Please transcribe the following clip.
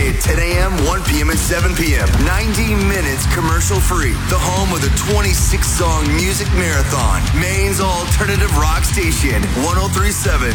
Weekday at 10 a.m., 1 p.m., and 7 p.m. 90 minutes commercial free. The home of the 26-song music marathon. Maine's alternative rock station, 103.7